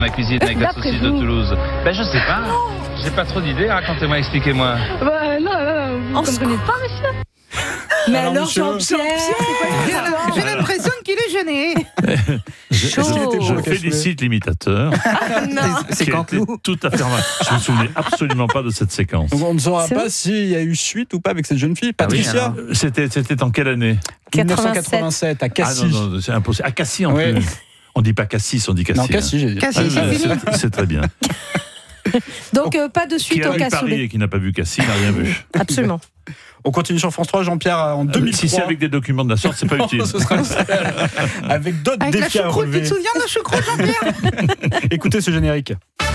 Ma cuisine avec la saucisse de Toulouse. Ben je sais pas. J'ai pas trop d'idées. Racontez-moi, expliquez-moi. Non, vous comprenez pas, monsieur. Mais alors Jean-Pierre, j'ai l'impression qu'il est gêné. Je félicite l'imitateur. c'est qui a été tout à fait remarquable. Je me souvenais absolument pas de cette séquence. Donc on ne saura pas s'il y a eu suite ou pas avec cette jeune fille. Patricia, C'était en quelle année? 1987 à Cassis. Ah non, c'est impossible. À Cassis en plus. On dit pas Cassis, on dit Cassis. Non, Cassis, j'ai dit. Cassis, c'est fini. C'est très bien. Donc pas de suite Qui a au vu Paris cassoulet. et qui n'a pas vu Cassis n'a rien vu. Absolument. On continue sur France 3, Jean-Pierre, en 2003. Si c'est avec des documents de la sorte, c'est pas utile. Ce sera avec d'autres Avec la défis à choucroute, tu relever. te souviens de la choucroute, Jean-Pierre? Écoutez ce générique.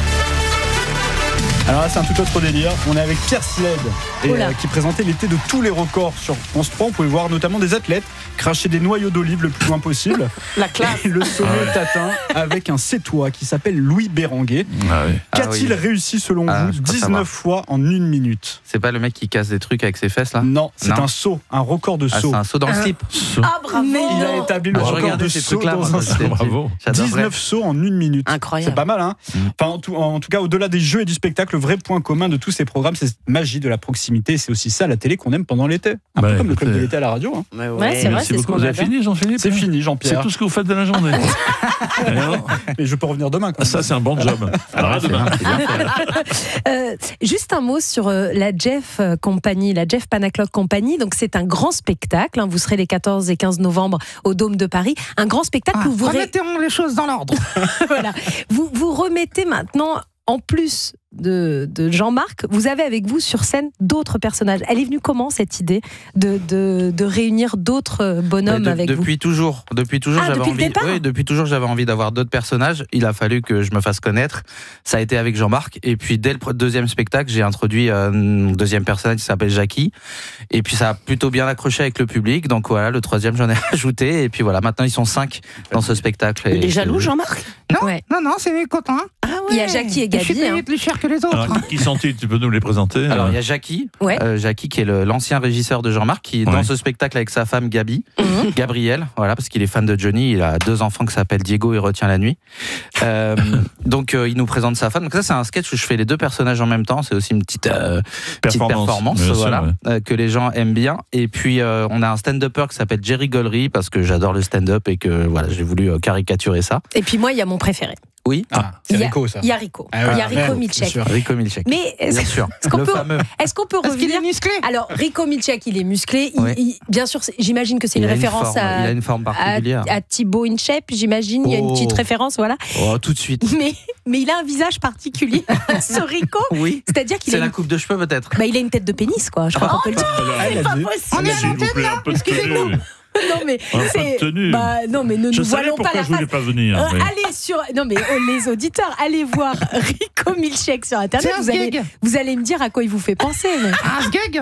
Alors là, c'est un tout autre délire. On est avec Pierre Sled, qui présentait l'été de tous les records sur France 3. On pouvait voir notamment des athlètes cracher des noyaux d'olive le plus loin possible. La classe. Et le sommet est atteint avec un Sétois qui s'appelle Louis Béranguet. Qu'a-t-il réussi selon vous 19 fois en 1 minute? C'est pas le mec qui casse des trucs avec ses fesses là? Non, c'est un saut, un record de saut. C'est un saut dans le slip. Ah bravo. Il a établi le record de saut dans un saut. Bravo. 19 sauts en 1 minute. Incroyable. C'est pas mal, hein? Enfin, en tout cas, au-delà des jeux et du spectacle, le vrai point commun de tous ces programmes, c'est cette magie de la proximité. C'est aussi ça, la télé qu'on aime pendant l'été. Un peu comme le club de l'été à la radio. Hein. Ouais, c'est vrai, Merci c'est ce beaucoup. qu'on Vous avez adore. fini, Jean-Philippe? C'est fini, C'est Jean-Pierre. tout ce que vous faites de la journée. Mais je peux revenir demain. Quand même. Ça, c'est un bon job. Alors, à demain. Juste un mot sur la Jeff Company, la Jeff Panaclock Company. Donc c'est un grand spectacle. Vous serez les 14 et 15 novembre au Dôme de Paris. Un grand spectacle où vous Remettons les choses dans l'ordre. voilà. Vous remettez maintenant, en plus de Jean-Marc, vous avez avec vous sur scène d'autres personnages. Elle est venue comment, cette idée de réunir d'autres bonhommes avec vous? Depuis toujours depuis j'avais le envie. départ Oui, depuis toujours j'avais envie d'avoir d'autres personnages. Il a fallu que je me fasse connaître. Ça a été avec Jean-Marc. Et puis dès le deuxième spectacle, j'ai introduit un deuxième personnage qui s'appelle Jackie. Et puis ça a plutôt bien accroché avec le public. Donc voilà, le troisième j'en ai ajouté. Et puis voilà, maintenant ils sont 5 dans ce spectacle. Il est jaloux, Jean-Marc? Non, c'est mes copains. Ah ouais. Il y a Jackie et Je suis Gabi. payé plus cher que les autres. Alors, qui sont-ils? Tu peux nous les présenter? Alors il y a Jackie, Jackie qui est l'ancien régisseur de Jean-Marc, qui est dans ce spectacle avec sa femme Gabi, Gabriel, voilà, parce qu'il est fan de Johnny. Il a 2 enfants qui s'appellent Diego et Retient la nuit. Donc il nous présente sa femme. Donc ça c'est un sketch où je fais les 2 personnages en même temps. C'est aussi une petite performance voilà, que les gens aiment bien. Et puis on a un stand-upper qui s'appelle Jerry Gollery, parce que j'adore le stand-up et que voilà, j'ai voulu caricaturer ça. Et puis moi, il y a mon préféré. Oui. C'est Rico, ça. Il y a Rico. Ah ouais, il y a Rico Milchek. Rico Milchek. Mais bien sûr. est-ce qu'on peut Parce qu'il revenir? est musclé. Alors, Rico Milchek, il est musclé. Bien sûr, j'imagine que c'est une référence il a une forme particulière. à Thibaut Inchep, j'imagine. Il y a une petite référence, voilà. Oh, tout de suite. Mais il a un visage particulier, ce Rico. Oui. C'est-à-dire qu'il c'est la coupe de cheveux, peut-être. Il a une tête de pénis, quoi. Je crois qu'on peut le dire. C'est pas possible. On est à S'il vous l'antenne, plaît, là. un peu de tenue. Non, mais Un peu de tenue. non, mais ne Je nous savais voilons pas pourquoi la je voulais face. pas venir. mais- Allez sur. Non, mais les auditeurs, allez voir Rico Milchek sur Internet. C'est un gag. Vous allez me dire à quoi il vous fait penser. Mais... Un sgeg.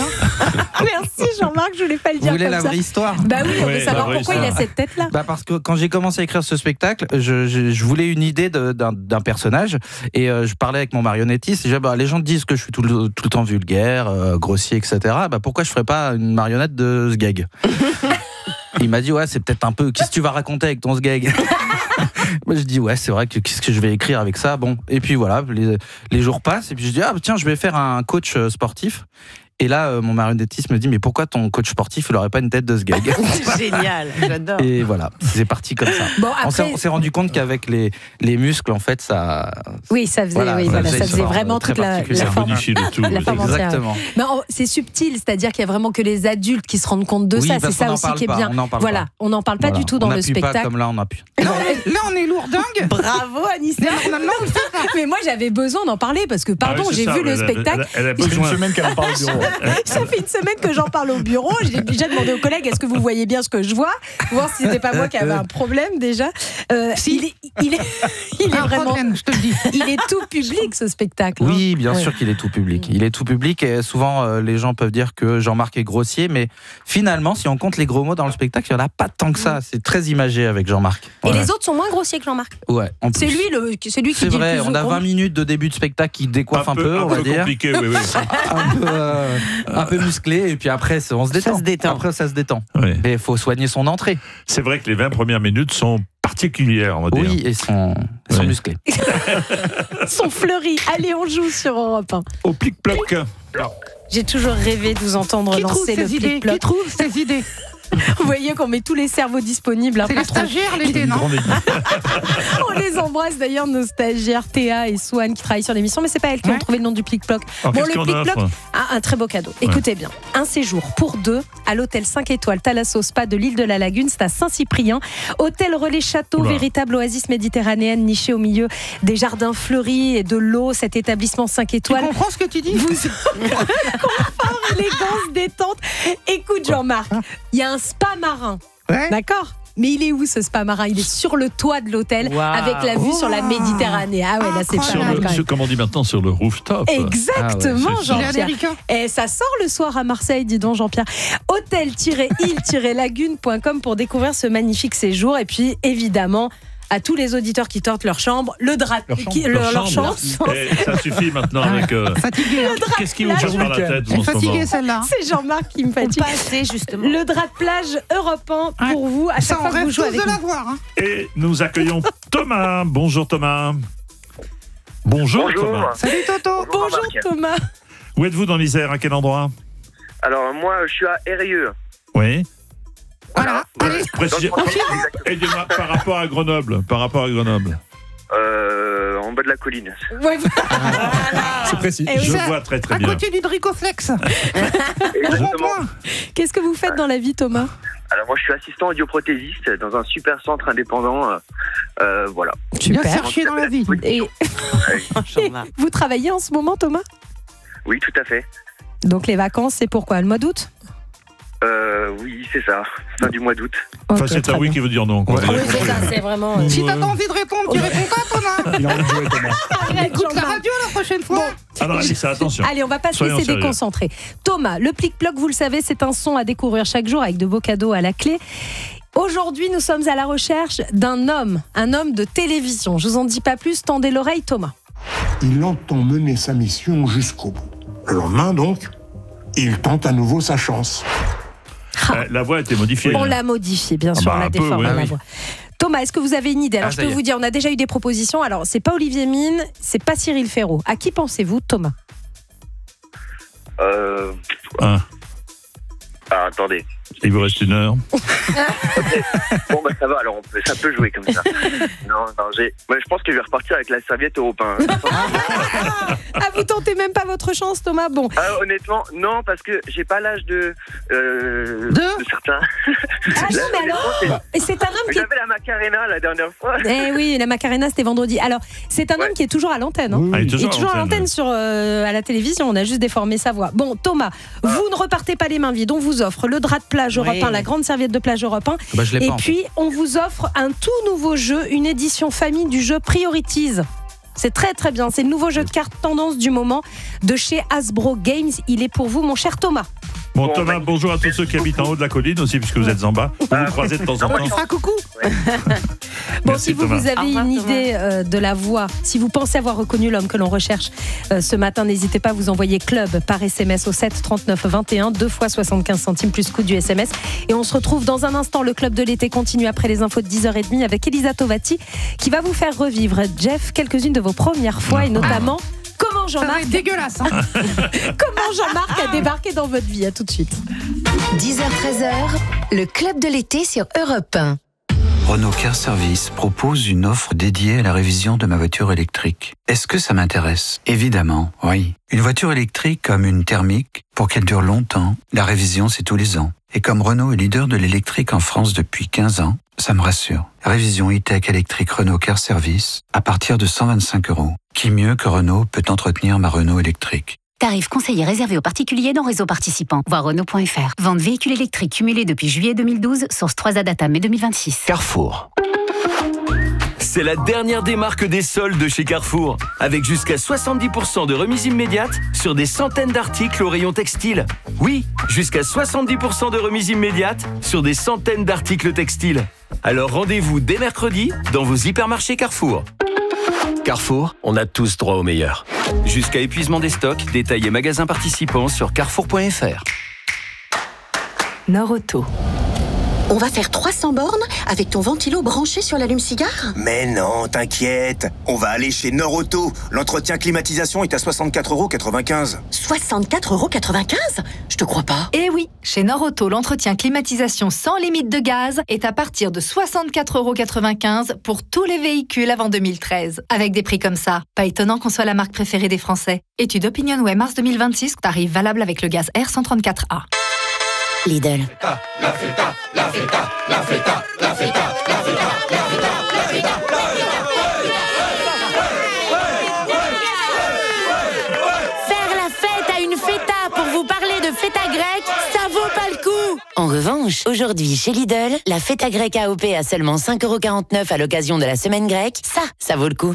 Merci Jean-Marc, je voulais pas le Vous dire voulez comme la ça. vraie histoire? Bah oui, on veut Ouais, savoir la vraie pourquoi il a histoire. cette tête-là. Parce que quand j'ai commencé à écrire ce spectacle, je voulais une idée d'un personnage, et je parlais avec mon marionnettiste. Et je disais, les gens disent que je suis tout le temps vulgaire, grossier, etc. Pourquoi je ferais pas une marionnette de Sgeg? Il m'a dit, c'est peut-être un peu. Qu'est-ce que tu vas raconter avec ton Sgeg? Moi, je dis, c'est vrai, qu'est-ce que je vais écrire avec ça? Bon, et puis voilà, les jours passent, et puis je dis, tiens, je vais faire un coach sportif. Et là, mon marionnettiste me dit, mais pourquoi ton coach sportif, il n'aurait pas une tête de Sgeg? Génial, j'adore. Et voilà, c'est parti comme ça. Bon, après... On s'est rendu compte qu'avec les muscles, en fait, ça... Oui, ça faisait, ça faisait vraiment toute la forme. La forme entière. Exactement. Mais c'est subtil, c'est-à-dire qu'il y a vraiment que les adultes qui se rendent compte de ça. C'est ça aussi qui est bien. Voilà, on n'en parle pas du tout dans le spectacle. Pas comme là, on appuie. Là, on est lourdingue. Bravo, Anissa. Normalement, on le fait pas. Mais moi, j'avais besoin d'en parler parce que, pardon, j'ai vu le spectacle. Elle a Ça fait besoin. une semaine qu'elle en parle au bureau. Ça fait une semaine que j'en parle au bureau. J'ai déjà demandé aux collègues, est-ce que vous voyez bien ce que je vois? Voir si c'était pas moi qui avais un problème déjà. Si. Il est vraiment. Problème, je te le dis. Il est tout public, ce spectacle. Oui, bien sûr qu'il est tout public. Il est tout public, et souvent les gens peuvent dire que Jean-Marc est grossier, mais finalement, si on compte les gros mots dans le spectacle, il n'y en a pas tant que ça. C'est très imagé avec Jean-Marc. Et les autres sont moins grossiers que Jean-Marc. Ouais, en plus. C'est lui qui C'est dit vrai, le plus on a gros. 20 minutes de début de spectacle qui décoiffe un peu, on va dire. Compliqué, oui. Un peu musclé, et puis après, on se détend. Ça se détend. Après, ça se détend. Oui. Mais il faut soigner son entrée. C'est vrai que les 20 premières minutes sont particulières, on va dire. Oui, et sont musclés. Sont fleuris. Allez, on joue sur Europe 1. Au plic-ploc. J'ai toujours rêvé de vous entendre Qui trouve lancer le ces idées? plic-ploc. Qui trouve ces idées? Vous voyez qu'on met tous les cerveaux disponibles. hein, C'est les pour trouver- stagiaires l'été, non? On les embrasse d'ailleurs, nos stagiaires Théa et Swan qui travaillent sur l'émission, mais c'est pas elles qui ont Ouais. trouvé le nom du plic-ploc. Alors, Bon, qu'est-ce le qu'on plic-ploc, offre ? un très beau cadeau. Écoutez bien, un séjour pour 2 à l'hôtel 5 étoiles Thalasso Spa de l'île de la Lagune, c'est à Saint-Cyprien. Hôtel Relais Château, Oula. véritable oasis méditerranéenne nichée au milieu des jardins fleuris et de l'eau. Cet établissement 5 Tu étoiles. comprends ce que tu dis? Vous confort, élégance, détente. Écoute Jean-Marc, il y a un spa marin, Ouais. d'accord? Mais il est où ce spa marin? Il est sur le toit de l'hôtel Wow. avec la vue sur la Méditerranée. Ah ouais, là c'est pas Sur mal le, quand même. comme on dit maintenant, sur le rooftop. Exactement, Ah ouais, c'est ça. Il est Jean-Pierre. américain. Et ça sort le soir à Marseille, dis donc Jean-Pierre. Hôtel-île-lagune.com pour découvrir ce magnifique séjour. Et puis évidemment, à tous les auditeurs qui tentent leur chambre, le drap, leur chambre. Eh, ça suffit maintenant avec. Fatigué. Hein. Qu'est-ce qui vous passe par la tête Elle en est ce moment fatiguée celle-là. C'est Jean-Marc qui me fatigue. Pas assez, justement. Le drap de plage européen pour vous à Ça, chaque on fois que vous rêve jouez tous avec de nous. l'avoir. Hein. Et nous accueillons Thomas. Bonjour Thomas. Bonjour Thomas. Salut Toto. Bonjour Marc. Thomas. Où êtes-vous dans l'Isère? À quel endroit? Alors, moi, je suis à Eyrieux. Oui. Voilà. Allez. Précisez. Aidez-moi par rapport à Grenoble. Par rapport à Grenoble. En bas de la colline. Ouais, C'est précis. Eh oui, Je ça- vois très très À bien. côté du Dricoflex. Le Exactement. rond-point. Qu'est-ce que vous faites dans la vie, Thomas? Alors, moi, je suis assistant audioprothésiste dans un super centre indépendant. Voilà. Bien cherché dans la vie. Et Jean-Marc. vous travaillez en ce moment, Thomas? Oui, tout à fait. Donc les vacances, c'est pourquoi? Le mois d'août? Oui, c'est ça. Fin du mois d'août. Enfin, Ok, c'est très un oui bien. qui veut dire non. quoi. Ouais. Oui, c'est ça, c'est vraiment. Si t'as pas envie de répondre, tu réponds pas, Thomas. Il a envie de jouer, Thomas. Arrête, Écoute la Jean-Marc. radio la prochaine fois. Alors, Alissa, attention. Allez, on va pas se Soyons laisser sérieux. déconcentrer. Thomas, le plic-ploc, vous le savez, c'est un son à découvrir chaque jour avec de beaux cadeaux à la clé. Aujourd'hui, nous sommes à la recherche d'un homme, un homme de télévision. Je vous en dis pas plus, tendez l'oreille, Thomas. Il entend mener sa mission jusqu'au bout. Le lendemain, donc, il tente à nouveau sa chance. La voix a été modifiée. On l'a modifié, bien sûr, bah, on l'a un peu, déformé oui. la voix. Thomas, est-ce que vous avez une idée? Alors, Ah, je ça peux y est. vous dire, on a déjà eu des propositions. Alors, c'est pas Olivier Mine, c'est pas Cyril Ferraud. À qui pensez-vous, Thomas? Ah, Attendez. il vous reste 1 heure. Bon, bah, ça va, alors ça peut jouer comme ça. Non, moi, je pense que je vais repartir avec la serviette européenne. Ah, vous tentez même pas votre chance, Thomas? Bon, Honnêtement, non, parce que j'ai pas l'âge de certains. ah non, mais alors, c'est un homme qui est... J'avais la Macarena la dernière fois. Eh oui, la Macarena, c'était vendredi. Alors, c'est un homme qui est toujours à l'antenne. hein. Ah, il est Il est toujours à l'antenne ouais. à la télévision, on a juste déformé sa voix. Bon, Thomas, vous ne repartez pas les mains vides, on vous offre le drap de plage Oui. européen, la grande serviette de plage européen, Bah, je l'ai et pas. puis on vous offre un tout nouveau jeu, une édition famille du jeu Priorities. C'est très très bien, c'est le nouveau jeu de cartes tendance du moment de chez Hasbro Games. Il est pour vous, mon cher Thomas. Bon, Bon, Thomas, bah, bonjour à tous ceux qui habitent en haut de la colline aussi, puisque vous êtes en bas. Vous vous croisez de temps en moi, temps. je Ah, coucou. Bon, Merci, si vous, Thomas. vous avez Au revoir, une Thomas. idée de la voix, si vous pensez avoir reconnu l'homme que l'on recherche ce matin, n'hésitez pas à vous envoyer club par SMS au 7 39 21, 2 fois 75 centimes plus coût du SMS. Et on se retrouve dans un instant. Le club de l'été continue après les infos de 10h30 avec Elisa Tovati qui va vous faire revivre, Jeff, quelques-unes de vos premières fois et notamment comment Ça va Jean-Marc être dégueulasse. Hein. comment Jean-Marc a débarqué dans votre vie. À tout de suite. 10h-13h, le club de l'été sur Europe 1. Renault Car Service propose une offre dédiée à la révision de ma voiture électrique. Est-ce que ça m'intéresse? Évidemment, oui. Une voiture électrique comme une thermique, pour qu'elle dure longtemps, la révision c'est tous les ans. Et comme Renault est leader de l'électrique en France depuis 15 ans, ça me rassure. Révision e-tech électrique Renault Car Service à partir de 125 €. Qui mieux que Renault peut entretenir ma Renault électrique? Tarif conseillé réservé aux particuliers non réseau participant. Voir Renault.fr. Vente véhicule électrique cumulé depuis juillet 2012, source 3A data mai 2026. Carrefour. C'est la dernière des marques des soldes de chez Carrefour, avec jusqu'à 70% de remise immédiate sur des centaines d'articles au rayon textile. Oui, jusqu'à 70% de remise immédiate sur des centaines d'articles textiles. Alors rendez-vous dès mercredi dans vos hypermarchés Carrefour. Carrefour, on a tous droit au meilleur. Jusqu'à épuisement des stocks, détails et magasins participants sur carrefour.fr. Nord Auto. On va faire 300 bornes avec ton ventilo branché sur l'allume-cigare ? Mais non, t'inquiète. On va aller chez Norauto. L'entretien climatisation est à 64,95 €. 64,95 €? Je te crois pas. Eh oui, chez Norauto, l'entretien climatisation sans limite de gaz est à partir de 64,95 € pour tous les véhicules avant 2013. Avec des prix comme ça, pas étonnant qu'on soit la marque préférée des Français. Étude OpinionWay mars 2026, tarif valable avec le gaz R134A. Lidl. La feta, la feta, la feta, la feta, la feta, la feta, la feta, Faire la fête à une feta pour vous parler de feta grecque, ça vaut pas le coup. En revanche, aujourd'hui chez Lidl, la feta grecque AOP à seulement 5,49 € à l'occasion de la semaine grecque, ça vaut le coup.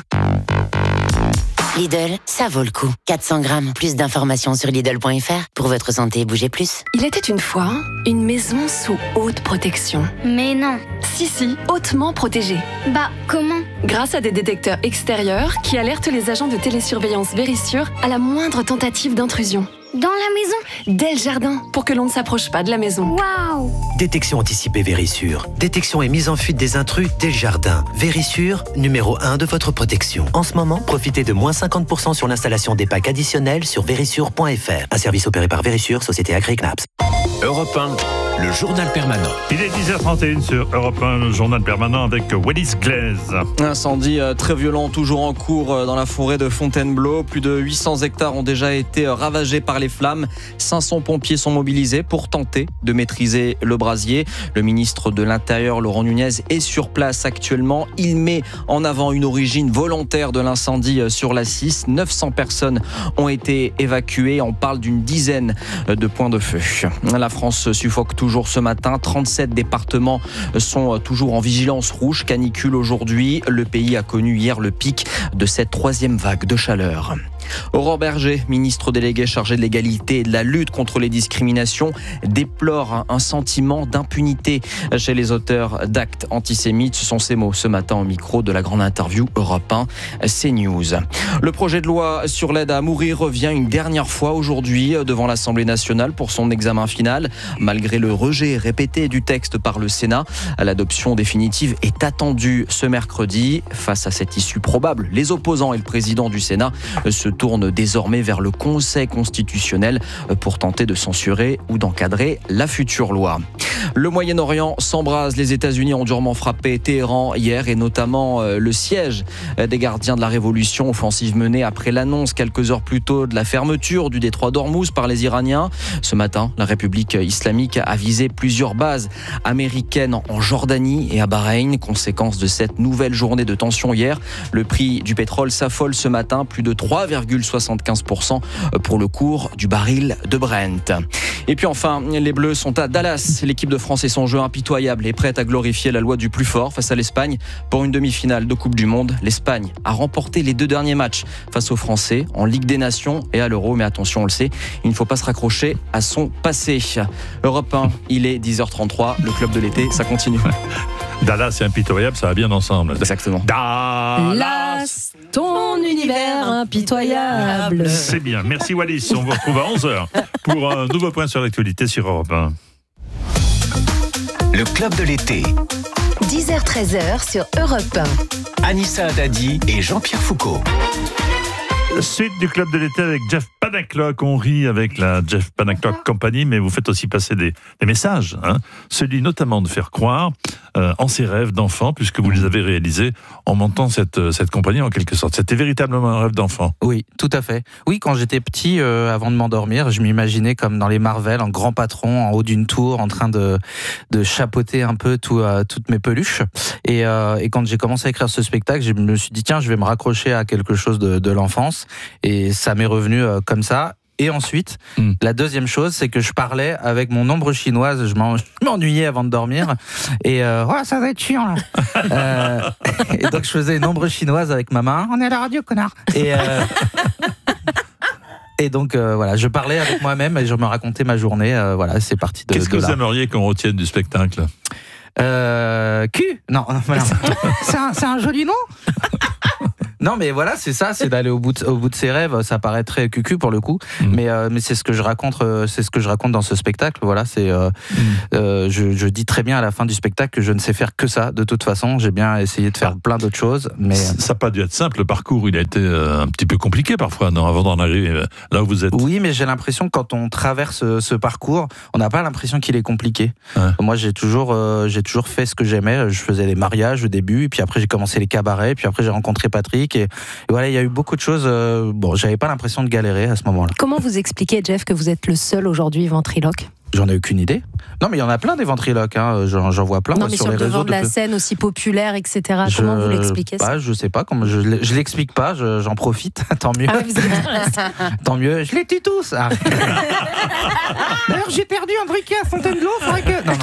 Lidl, ça vaut le coup. 400 grammes. Plus d'informations sur Lidl.fr. Pour votre santé, bougez plus. Il était une fois une maison sous haute protection. Mais non. Si, hautement protégée. Bah, comment ? Grâce à des détecteurs extérieurs qui alertent les agents de télésurveillance Vérissure à la moindre tentative d'intrusion. Dans la maison ? Dès le jardin, pour que l'on ne s'approche pas de la maison. Waouh ! Détection anticipée Vérissure. Détection et mise en fuite des intrus dès le jardin. Vérissure, numéro 1 de votre protection. En ce moment, profitez de moins 50% sur l'installation des packs additionnels sur Vérissure.fr. Un service opéré par Vérissure, société agréée CNAPS. Europe 1, le journal permanent. Il est 10h31 sur Europe 1, le journal permanent avec Wallis Glaise. Incendie très violent, toujours en cours dans la forêt de Fontainebleau. Plus de 800 hectares ont déjà été ravagés par les flammes. 500 pompiers sont mobilisés pour tenter de maîtriser le brasier. Le ministre de l'Intérieur, Laurent Nunez, est sur place actuellement. Il met en avant une origine volontaire de l'incendie sur la 6. 900 personnes ont été évacuées. On parle d'une dizaine de points de feu. La France suffoque toujours ce matin. 37 départements sont toujours en vigilance rouge. Canicule aujourd'hui. Le pays a connu hier le pic de cette troisième vague de chaleur. Aurore Berger, ministre déléguée chargée de l'égalité et de la lutte contre les discriminations, déplore un sentiment d'impunité chez les auteurs d'actes antisémites. Ce sont ses mots ce matin au micro de la grande interview Europe 1 CNews. Le projet de loi sur l'aide à mourir revient une dernière fois aujourd'hui devant l'Assemblée nationale pour son examen final. Malgré le rejet répété du texte par le Sénat, l'adoption définitive est attendue ce mercredi. Face à cette issue probable, les opposants et le président du Sénat se tournent désormais vers le Conseil constitutionnel pour tenter de censurer ou d'encadrer la future loi. Le Moyen-Orient s'embrase. Les États-Unis ont durement frappé Téhéran hier et notamment le siège des gardiens de la Révolution, offensive menée après l'annonce quelques heures plus tôt de la fermeture du détroit d'Ormuz par les Iraniens. Ce matin, la République islamique a visé plusieurs bases américaines en Jordanie et à Bahreïn. Conséquence de cette nouvelle journée de tension hier, le prix du pétrole s'affole ce matin, plus de 3,75% pour le cours du baril de Brent. Et puis enfin, les Bleus sont à Dallas. L'équipe de France et son jeu impitoyable est prête à glorifier la loi du plus fort face à l'Espagne pour une demi-finale de Coupe du Monde. L'Espagne a remporté les 2 derniers matchs face aux Français en Ligue des Nations et à l'Euro. Mais attention, on le sait, il ne faut pas se raccrocher à son passé. Europe 1, il est 10h33. Le club de l'été, ça continue. Dallas, c'est impitoyable, ça va bien ensemble. Exactement. Dallas, ton univers impitoyable. C'est bien. Merci Wallis. On vous retrouve à 11h pour un nouveau point sur l'actualité sur Europe 1. Le club de l'été. 10h-13h sur Europe 1. Anissa Haddadi et Jean-Pierre Foucault. Suite du club de l'été avec Jeff Panaclock. On rit avec la Jeff Panaclock Company, mais vous faites aussi passer des messages. Celui notamment de faire croire en ses rêves d'enfant, puisque vous les avez réalisés en montant cette compagnie en quelque sorte. C'était véritablement un rêve d'enfant. Oui, tout à fait. Oui, quand j'étais petit, avant de m'endormir, je m'imaginais comme dans les Marvel, en grand patron, en haut d'une tour, en train de chapeauter un peu toutes mes peluches. Et quand j'ai commencé à écrire ce spectacle, je me suis dit, tiens, je vais me raccrocher à quelque chose de l'enfance. Et ça m'est revenu comme ça. Et ensuite, la deuxième chose, c'est que je parlais avec mon ombre chinoise. Je m'ennuyais avant de dormir. Et ça va être chiant, là. Et donc, je faisais une ombre chinoise avec ma main. On est à la radio, connard. Et donc, voilà, je parlais avec moi-même et je me racontais ma journée. Voilà, c'est parti de là. Qu'est-ce que vous aimeriez qu'on retienne du spectacle ? Cul ? Non, voilà. C'est un joli nom ? Non, mais voilà, c'est ça, c'est d'aller au bout de ses rêves. Ça paraît très cucu pour le coup, mais c'est ce que je raconte, dans ce spectacle. Voilà, je dis très bien à la fin du spectacle que je ne sais faire que ça. De toute façon, j'ai bien essayé de faire plein d'autres choses, mais ça n'a pas dû être simple. Le parcours, il a été un petit peu compliqué parfois, non, avant d'en arriver là où vous êtes. Oui, mais j'ai l'impression que quand on traverse ce parcours, on n'a pas l'impression qu'il est compliqué. Ouais. Moi, j'ai toujours fait ce que j'aimais. Je faisais des mariages au début, et puis après j'ai commencé les cabarets, puis après j'ai rencontré Patrick, et voilà, il y a eu beaucoup de choses. J'avais pas l'impression de galérer à ce moment-là. Comment vous expliquez, Jeff, que vous êtes le seul aujourd'hui ventriloque ? J'en ai aucune idée. Non, mais il y en a plein des ventriloques. J'en vois plein. Non, mais sur le devant de la scène aussi populaire, etc. Comment vous l'expliquez ça ? Je sais pas. Je l'explique pas. J'en profite. Tant mieux. Ah oui, vous êtes... Tant mieux. Je les tue tous. Ah. D'ailleurs, j'ai perdu un briquet à Fontainebleau. Faudrait que. Non.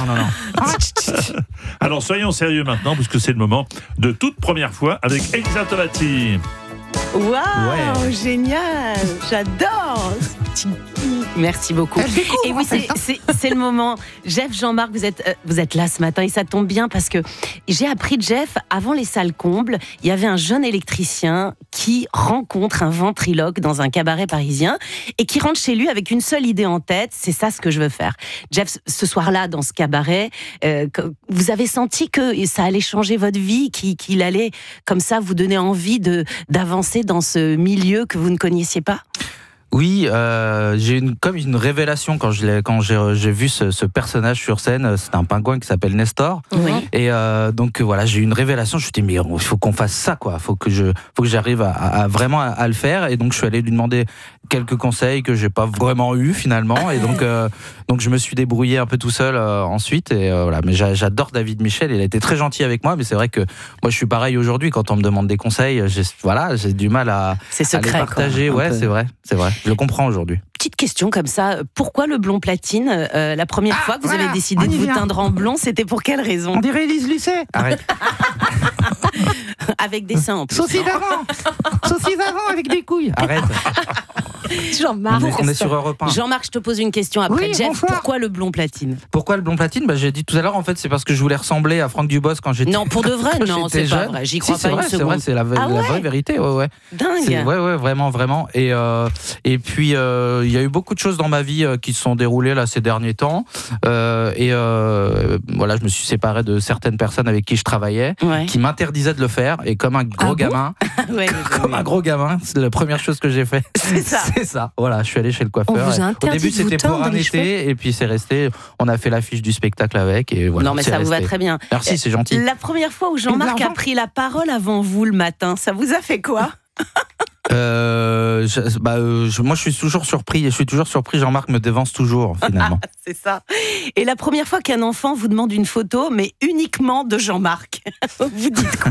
Alors soyons sérieux maintenant, puisque c'est le moment de toute première fois avec Elisa Tovati. Waouh, génial, j'adore. Merci beaucoup. Et oui, c'est le moment. Jeff, Jean-Marc, vous êtes là ce matin et ça tombe bien parce que j'ai appris, Jeff, avant les salles combles, il y avait un jeune électricien qui rencontre un ventriloque dans un cabaret parisien et qui rentre chez lui avec une seule idée en tête, c'est ça ce que je veux faire. Jeff, ce soir-là, dans ce cabaret, vous avez senti que ça allait changer votre vie, qu'il allait comme ça vous donner envie d'avancer dans ce milieu que vous ne connaissiez pas ? Oui, j'ai comme une révélation quand j'ai vu ce personnage sur scène. C'est un pingouin qui s'appelle Nestor. Oui. Et donc voilà, j'ai eu une révélation. Je me suis dit mais il faut qu'on fasse ça, quoi. Faut que j'arrive à vraiment à le faire. Et donc je suis allé lui demander quelques conseils que j'ai pas vraiment eu finalement. Et donc je me suis débrouillé un peu tout seul ensuite. Et voilà. Mais j'adore David Michel. Il a été très gentil avec moi. Mais c'est vrai que moi je suis pareil aujourd'hui. Quand on me demande des conseils, j'ai du mal à les partager. Quoi, ouais, c'est vrai. Je le comprends aujourd'hui. Petite question comme ça, pourquoi le blond platine ? La première fois que vous avez décidé de vous teindre en blond, c'était pour quelle raison ? On dirait Élise Lucet. Arrête. Avec des seins en plus. Saucisse avant avec des couilles. Arrête. Jean-Marc. On est sur Europe 1. Jean-Marc, je te pose une question après. Oui, Jeff, bonsoir. pourquoi le blond platine ? Pourquoi le blond platine ? J'ai dit tout à l'heure, en fait, c'est parce que je voulais ressembler à Franck Dubosc quand j'étais. Non, pour de vrai, non, c'est pas vrai. J'y crois pas une seconde. C'est vrai, c'est la vraie vérité. Ouais. Dingue. Ouais, vraiment. Et puis, il y a eu beaucoup de choses dans ma vie qui se sont déroulées là ces derniers temps. Voilà, je me suis séparé de certaines personnes avec qui je travaillais, qui m'interdisaient de le faire. Et comme un gros gamin, un gros gamin, c'est la première chose que j'ai fait. C'est ça. Voilà, je suis allé chez le coiffeur. Au début, c'était pour un été, et puis c'est resté. On a fait l'affiche du spectacle avec, et voilà. Non, mais ça vous va très bien. Merci, c'est gentil. La première fois où Jean-Marc a pris la parole avant vous le matin, ça vous a fait quoi ? Moi, je suis toujours surpris. Jean-Marc me dévance toujours, finalement. C'est ça. Et la première fois qu'un enfant vous demande une photo, mais uniquement de Jean-Marc, vous dites quoi ?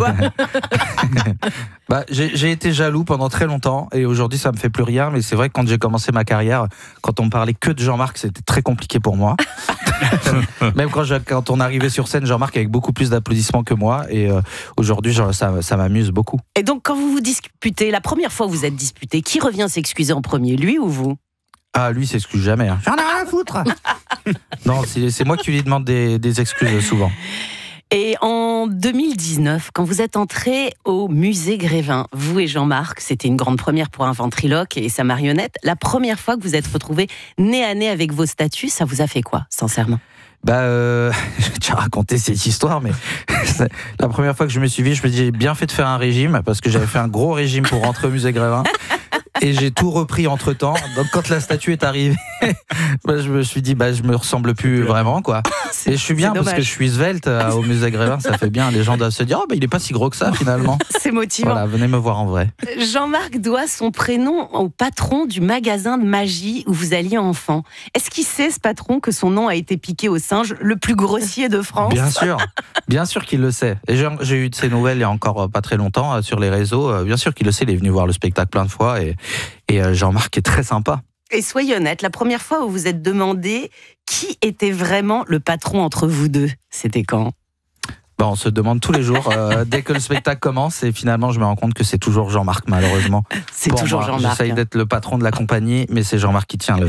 J'ai été jaloux pendant très longtemps, et aujourd'hui, ça me fait plus rien. Mais c'est vrai que quand j'ai commencé ma carrière, quand on me parlait que de Jean-Marc, c'était très compliqué pour moi. Même quand on arrivait sur scène, Jean-Marc avec beaucoup plus d'applaudissements que moi. Et aujourd'hui, ça m'amuse beaucoup. Et donc, quand vous vous disputez, la première fois où vous êtes disputé, qui revient s'excuser en premier, lui ou vous ? Ah, lui, il s'excuse jamais. Hein. J'en ai rien à foutre. Non, c'est moi qui lui demande des excuses souvent. Et en 2019, quand vous êtes entré au musée Grévin, vous et Jean-Marc, c'était une grande première pour un ventriloque et sa marionnette. La première fois que vous êtes retrouvés nez à nez avec vos statues, ça vous a fait quoi, sincèrement ? Je vais déjà raconter cette histoire, mais la première fois que je me suis vu, je me dis j'ai bien fait de faire un régime, parce que j'avais fait un gros régime pour rentrer au musée Grévin. Et j'ai tout repris entre-temps. Donc quand la statue est arrivée, je me suis dit je me ressemble plus vraiment, quoi. Et je suis bien parce que je suis svelte au musée Grévin, ça fait bien. Les gens doivent se dire il est pas si gros que ça finalement. C'est motivant. Voilà, venez me voir en vrai. Jean-Marc doit son prénom au patron du magasin de magie où vous alliez enfant. Est-ce qu'il sait, ce patron, que son nom a été piqué au singe le plus grossier de France ? Bien sûr qu'il le sait. Et j'ai eu de ses nouvelles il y a encore pas très longtemps sur les réseaux. Bien sûr qu'il le sait, il est venu voir le spectacle plein de fois, et Jean-Marc est très sympa. Et soyez honnête, la première fois où vous êtes demandé qui était vraiment le patron entre vous deux, c'était quand ? On se demande tous les jours, dès que le spectacle commence, et finalement je me rends compte que c'est toujours Jean-Marc, malheureusement. C'est toujours Jean-Marc. J'essaye d'être le patron de la compagnie, mais c'est Jean-Marc qui tient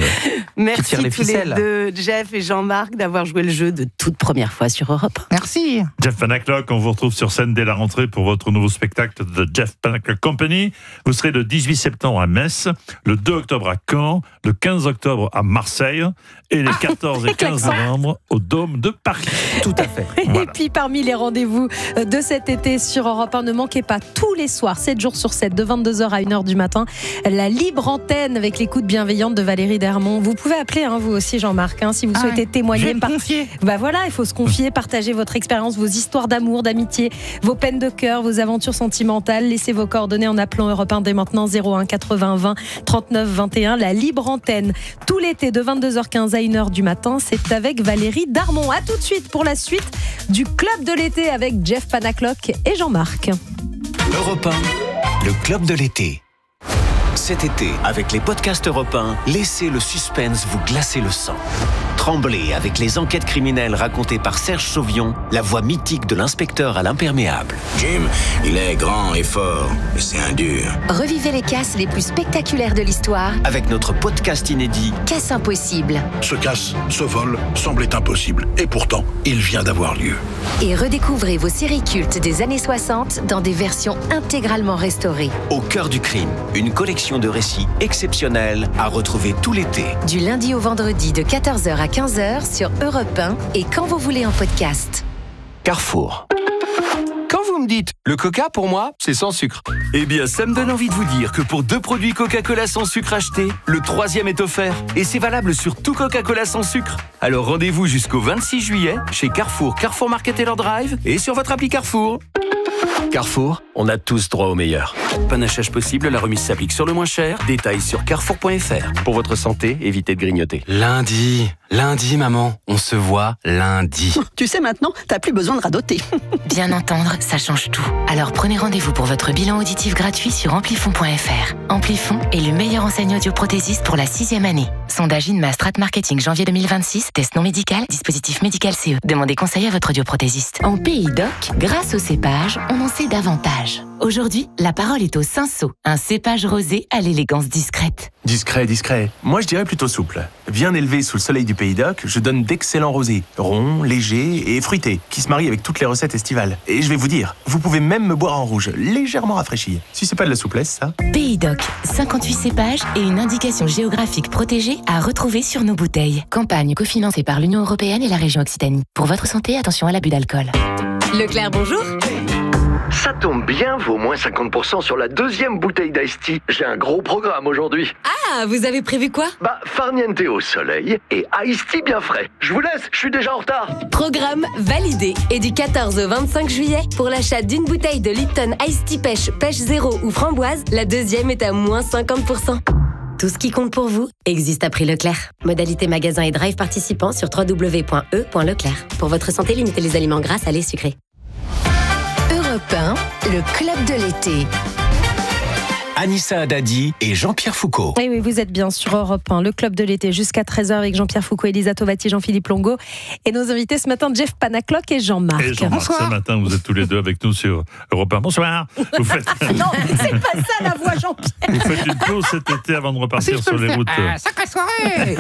Merci tire les tous les ficelles. deux, Jeff et Jean-Marc, d'avoir joué le jeu de toute première fois sur Europe 1. Merci. Jeff Panaclock, on vous retrouve sur scène dès la rentrée pour votre nouveau spectacle de Jeff Panaclock Company. Vous serez le 18 septembre à Metz, le 2 octobre à Caen, le 15 octobre à Marseille et les 14 et 15 novembre au Dôme de Paris. Tout à fait. Et puis parmi les rendez-vous de cet été sur Europe 1, ne manquez pas tous les soirs, 7 jours sur 7, de 22h à 1h du matin, la libre antenne avec l'écoute bienveillante de Valérie Dermont. Vous pouvez appeler vous aussi Jean-Marc, si vous souhaitez témoigner. Je vais me confier. Voilà, il faut se confier, partager votre expérience, vos histoires d'amour, d'amitié, vos peines de cœur, vos aventures sentimentales. Laissez vos coordonnées en appelant Europe 1 dès maintenant, 01 80 20 39 21. La libre antenne, tout l'été de 22h15 à 1h du matin, c'est avec Valérie Darmon. À tout de suite pour la suite du Club de l'été avec Jeff Panaclock et Jean-Marc. Europe 1, le club de l'été. Cet été, avec les podcasts Europe 1, laissez le suspense vous glacer le sang. Tremblez avec les enquêtes criminelles racontées par Serge Sauvion, la voix mythique de l'inspecteur à l'imperméable. Jim, il est grand et fort, mais c'est un dur. Revivez les casses les plus spectaculaires de l'histoire Avec notre podcast inédit Casse impossible. Ce casse, ce vol, semblait impossible. Et pourtant, il vient d'avoir lieu. Et redécouvrez vos séries cultes des années 60 dans des versions intégralement restaurées. Au cœur du crime, une collection de récits exceptionnels à retrouver tout l'été. Du lundi au vendredi de 14h à 15h sur Europe 1 et quand vous voulez en podcast. Carrefour. Quand vous me dites le coca pour moi, c'est sans sucre. Eh bien, ça me donne envie de vous dire que pour 2 produits Coca-Cola sans sucre achetés, le 3e est offert. Et c'est valable sur tout Coca-Cola sans sucre. Alors rendez-vous jusqu'au 26 juillet chez Carrefour, Carrefour Market Taylor Drive et sur votre appli Carrefour. Carrefour, on a tous droit au meilleur. Panachage possible, la remise s'applique sur le moins cher. Détails sur carrefour.fr. Pour votre santé, évitez de grignoter. Lundi, maman, on se voit lundi. Tu sais maintenant, t'as plus besoin de radoter. Bien entendre, ça change tout. Alors prenez rendez-vous pour votre bilan auditif gratuit sur amplifon.fr. Amplifon est le meilleur enseigne audioprothésiste pour la 6e année. Sondage INMA Strat Marketing janvier 2026, test non médical, dispositif médical CE. Demandez conseil à votre audioprothésiste. En Pays Doc, grâce au cépage, on en sait davantage. Aujourd'hui, la parole est au Cinsault, un cépage rosé à l'élégance discrète. Discret. Moi, je dirais plutôt souple. Bien élevé sous le soleil du Pays Doc, je donne d'excellents rosés, ronds, légers et fruités, qui se marient avec toutes les recettes estivales. Et je vais vous dire, vous pouvez même me boire en rouge, légèrement rafraîchi. Si c'est pas de la souplesse, ça. Pays Doc, 58 cépages et une indication géographique protégée à retrouver sur nos bouteilles. Campagne cofinancée par l'Union européenne et la région Occitanie. Pour votre santé, attention à l'abus d'alcool. Leclerc, bonjour. Ça tombe bien, vaut moins 50% sur la 2e bouteille d'Ice Tea. J'ai un gros programme aujourd'hui. Ah, vous avez prévu quoi? Farniente au soleil et Ice Tea bien frais. Je vous laisse, je suis déjà en retard. Programme validé. Et du 14 au 25 juillet, pour l'achat d'une bouteille de Lipton Ice Tea Pêche zéro ou framboise, la 2e est à moins 50%. Tout ce qui compte pour vous existe à prix Leclerc. Modalité magasin et drive participants sur www.e.leclerc. Pour votre santé, limitez les aliments gras, salés, sucrés. Europe 1, le club de l'été. Anissa Haddadi et Jean-Pierre Foucault. Oui, vous êtes bien sur Europe 1, le club de l'été, jusqu'à 13h avec Jean-Pierre Foucault, Elisa Tovati, Jean-Philippe Longo. Et nos invités ce matin, Jeff Panaclock et Jean-Marc. Et Jean-Marc, ce matin, vous êtes tous les deux avec nous sur Europe 1. Bonsoir. Vous faites... Non, c'est pas ça la voix, Jean-Pierre. Vous faites une pause cet été avant de repartir sur les routes. Sacrée soirée.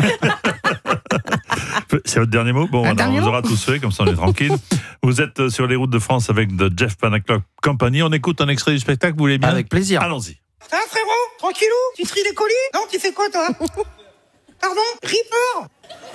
C'est votre dernier mot? Bon, alors, on vous aura tous fait, comme ça on est tranquille. Vous êtes sur les routes de France avec The Jeff Panaclock Company. On écoute un extrait du spectacle, vous voulez bien? Avec plaisir. Allons-y. Ça va, frérot? Tranquillou? Tu tries les colis? Non, tu fais quoi, toi? Pardon? Reaper?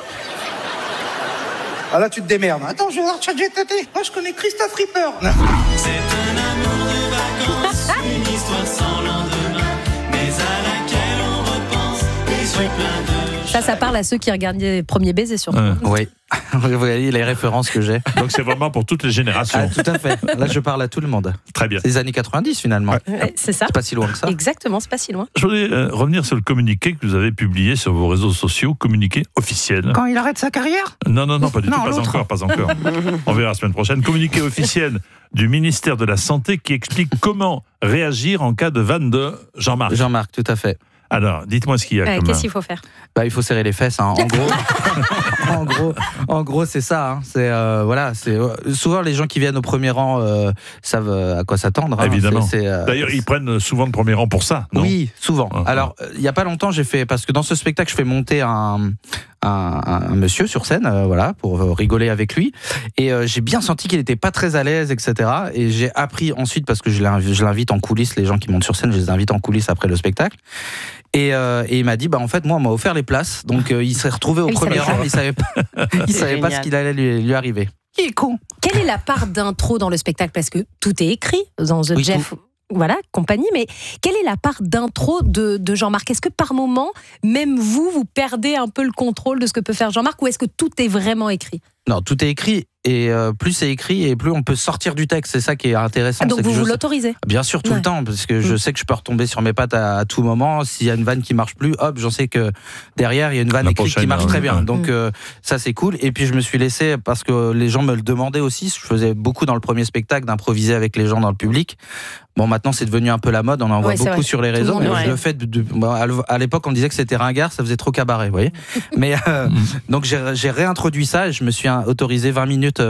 Ah là, tu te démerdes. Attends, je vais voir ChatGPT. Moi, je connais Christophe Reaper. C'est un amour de vacances, une histoire sans lendemain, mais à laquelle on repense, les yeux pleins de... Ça parle à ceux qui regardent les premiers baisers surtout. Oui, vous voyez les références que j'ai. Donc c'est vraiment pour toutes les générations. Tout à fait. Là, je parle à tout le monde. Très bien. C'est les années 90 finalement. C'est ça. C'est pas si loin que ça. Exactement, c'est pas si loin. Je voudrais revenir sur le communiqué que vous avez publié sur vos réseaux sociaux, communiqué officiel. Quand il arrête sa carrière? Non, pas du Non, tout, pas encore. On verra la semaine prochaine. Communiqué officiel du ministère de la Santé qui explique comment réagir en cas de vanne de Jean-Marc. Jean-Marc, tout à fait. Alors, dites-moi ce qu'il y a comme... Qu'est-ce qu'il faut faire? Il faut serrer les fesses, hein. En gros, c'est ça. Hein. C'est voilà, c'est souvent les gens qui viennent au premier rang savent à quoi s'attendre. Hein. Évidemment. D'ailleurs, ils prennent souvent le premier rang pour ça, non? Oui, souvent. Alors, il y a pas longtemps, j'ai fait parce que dans ce spectacle, je fais monter un monsieur sur scène, voilà, pour rigoler avec lui. Et j'ai bien senti qu'il n'était pas très à l'aise, etc. Et j'ai appris ensuite, parce que je l'invite en coulisses, les gens qui montent sur scène, je les invite en coulisses après le spectacle. Et il m'a dit, en fait, moi, on m'a offert les places. Donc, il s'est retrouvé au premier rang. Il savait pas ce qu'il allait lui arriver. Il est con. Quelle est la part d'intro dans le spectacle? Parce que tout est écrit dans The Jeff... Voilà, compagnie, mais quelle est la part d'intro de Jean-Marc? Est-ce que par moment, même vous perdez un peu le contrôle de ce que peut faire Jean-Marc, ou est-ce que tout est vraiment écrit? Non, tout est écrit, et plus c'est écrit, et plus on peut sortir du texte, c'est ça qui est intéressant. Donc vous l'autorisez? Bien sûr, tout le temps, parce que je sais que je peux retomber sur mes pattes à tout moment. S'il y a une vanne qui marche plus, hop, j'en sais que derrière, il y a une vanne écrite qui marche très bien. Donc ça, c'est cool. Et puis je me suis laissé, parce que les gens me le demandaient aussi, je faisais beaucoup dans le premier spectacle, d'improviser avec les gens dans le public. Bon, maintenant, c'est devenu un peu la mode, on en voit beaucoup sur les réseaux. Mais le fait à l'époque, on disait que c'était ringard, ça faisait trop cabaret, vous voyez. Mais donc j'ai réintroduit ça, et je me suis autorisé 20 minutes,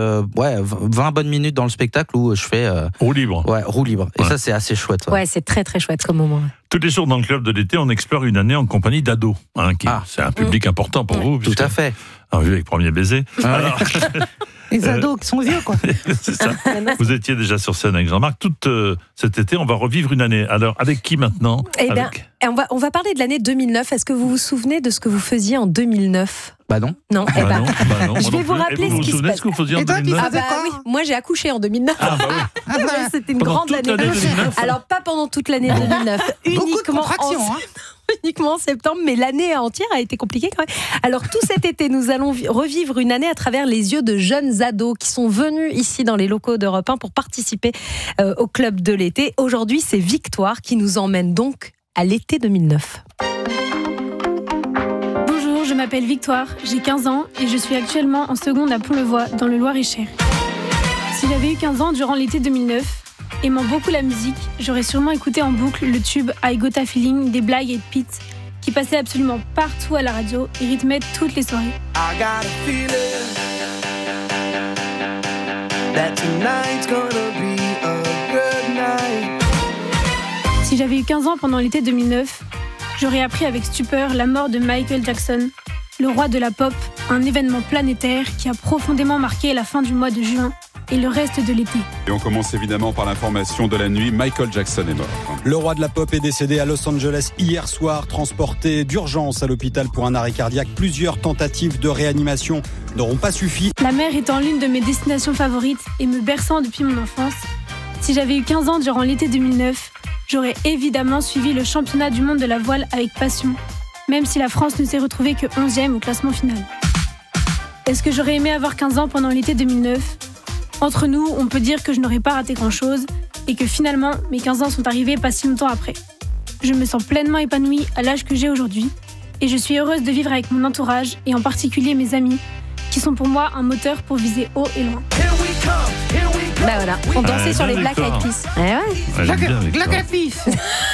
20 bonnes minutes dans le spectacle où je fais roue libre. Ouais, roue libre. Et ça, c'est assez chouette. Ouais, c'est très très chouette comme moment. Tous les jours dans le club de l'été, on explore une année en compagnie d'ados. C'est un public important pour vous. Tout à fait. Vu avec Premier Baiser. Alors, les ados qui sont vieux, quoi. C'est ça. Vous étiez déjà sur scène avec Jean-Marc. Tout cet été, on va revivre une année. Alors, avec qui maintenant? On va parler de l'année 2009. Est-ce que vous vous souvenez de ce que vous faisiez en 2009? Non. Non. Je vais vous rappeler ce qui se passe. Ce que vous faisiez en 2009? Oui, moi j'ai accouché en 2009. C'était une grande année. Alors pas pendant toute l'année 2009, uniquement en septembre, mais l'année entière a été compliquée quand même. Alors tout cet été, nous allons revivre une année à travers les yeux de jeunes ados qui sont venus ici dans les locaux d'Europe 1 pour participer au club de l'été. Aujourd'hui, c'est Victoire qui nous emmène donc à l'été 2009. Je m'appelle Victoire, j'ai 15 ans et je suis actuellement en seconde à Pont-le-Voix, dans le Loir-et-Cher. Si j'avais eu 15 ans durant l'été 2009, aimant beaucoup la musique, j'aurais sûrement écouté en boucle le tube I Got a Feeling des Bly et Pete, qui passait absolument partout à la radio et rythmait toutes les soirées. I got a feeling that tonight's gonna be a good night. Si j'avais eu 15 ans pendant l'été 2009, j'aurais appris avec stupeur la mort de Michael Jackson, le roi de la pop, un événement planétaire qui a profondément marqué la fin du mois de juin et le reste de l'été. Et on commence évidemment par l'information de la nuit, Michael Jackson est mort. Le roi de la pop est décédé à Los Angeles hier soir, transporté d'urgence à l'hôpital pour un arrêt cardiaque. Plusieurs tentatives de réanimation n'auront pas suffi. La mer étant l'une de mes destinations favorites et me berçant depuis mon enfance, si j'avais eu 15 ans durant l'été 2009, j'aurais évidemment suivi le championnat du monde de la voile avec passion, même si la France ne s'est retrouvée que 11e au classement final. Est-ce que j'aurais aimé avoir 15 ans pendant l'été 2009 ? Entre nous, on peut dire que je n'aurais pas raté grand-chose et que finalement, mes 15 ans sont arrivés pas si longtemps après. Je me sens pleinement épanouie à l'âge que j'ai aujourd'hui et je suis heureuse de vivre avec mon entourage et en particulier mes amis, qui sont pour moi un moteur pour viser haut et loin. Bah voilà, on dansait sur les Black Eyed Peas. Black Eyed Peas.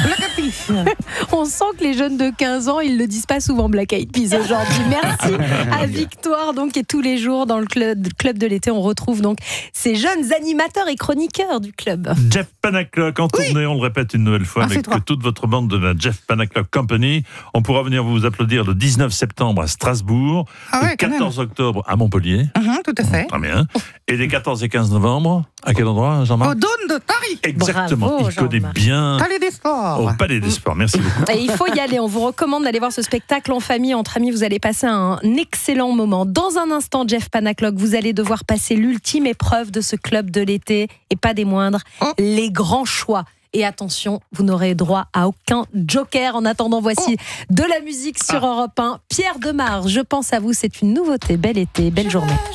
On sent que les jeunes de 15 ans, ils le disent pas souvent Black Eyed Peas aujourd'hui. Merci à Victoire donc, et tous les jours dans le club de l'été, on retrouve donc ces jeunes animateurs et chroniqueurs du club. Jeff Panaclock en tournée, on le répète une nouvelle fois, avec toute votre bande de la Jeff Panaclock Company. On pourra venir vous applaudir le 19 septembre à Strasbourg, le 14 octobre à Montpellier. Tout à fait. Très bien. Et les 14 et 15 novembre, à quel endroit, Jean-Marc? Au Dôme de Paris. Exactement, bravo, il connaît bien. Palais des Sports. Au Palais des Sports, merci beaucoup. Et il faut y aller, on vous recommande d'aller voir ce spectacle en famille, entre amis, vous allez passer un excellent moment. Dans un instant, Jeff Panaclock, vous allez devoir passer l'ultime épreuve de ce club de l'été, et pas des moindres, les grands choix. Et attention, vous n'aurez droit à aucun joker. En attendant, voici de la musique sur Europe 1. Pierre Demar, je pense à vous, c'est une nouveauté. Bel été, belle journée.